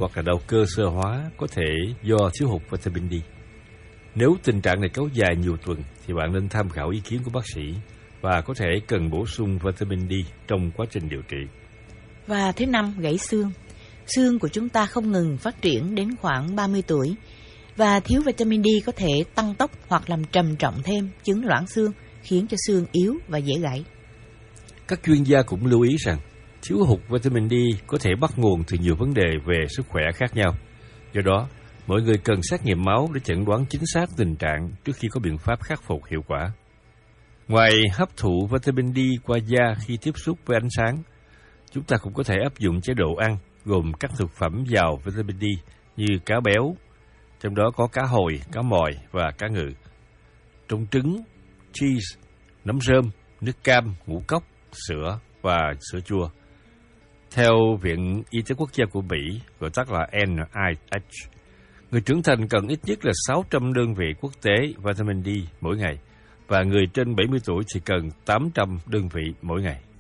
hoặc là đau cơ xơ hóa có thể do thiếu hụt vitamin D. Nếu tình trạng này kéo dài nhiều tuần thì bạn nên tham khảo ý kiến của bác sĩ và có thể cần bổ sung vitamin D trong quá trình điều trị. Và thứ năm, gãy xương. Xương của chúng ta không ngừng phát triển đến khoảng 30 tuổi và thiếu vitamin D có thể tăng tốc hoặc làm trầm trọng thêm chứng loãng xương, khiến cho xương yếu và dễ gãy. Các chuyên gia cũng lưu ý rằng thiếu hụt vitamin D có thể bắt nguồn từ nhiều vấn đề về sức khỏe khác nhau. Do đó, mọi người cần xét nghiệm máu để chẩn đoán chính xác tình trạng trước khi có biện pháp khắc phục hiệu quả. Ngoài hấp thụ vitamin D qua da khi tiếp xúc với ánh sáng, chúng ta cũng có thể áp dụng chế độ ăn gồm các thực phẩm giàu vitamin D như cá béo, trong đó có cá hồi, cá mòi và cá ngừ, trong trứng, cheese, nấm rơm, nước cam, ngũ cốc, sữa và sữa chua. Theo Viện Y tế Quốc gia của Mỹ, gọi tắt là NIH, người trưởng thành cần ít nhất là 600 đơn vị quốc tế vitamin D mỗi ngày, và người trên 70 tuổi thì cần 800 đơn vị mỗi ngày.